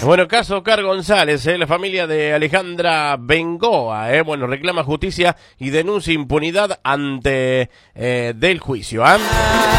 Bueno, caso Oscar González, la familia de Alejandra Bengoa, bueno, reclama justicia y denuncia impunidad ante del juicio.